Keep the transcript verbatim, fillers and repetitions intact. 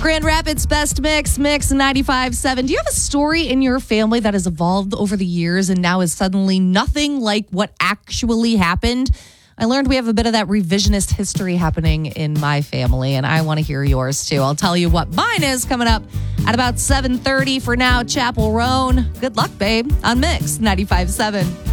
Grand Rapids Best Mix, Mix ninety-five point seven. Do you have a story in your family that has evolved over the years and now is suddenly nothing like what actually happened? I learned we have a bit of that revisionist history happening in my family, and I want to hear yours too. I'll tell you what mine is coming up at about seven thirty. For now, Chapel Roan. Good luck, babe, on Mix ninety-five point seven.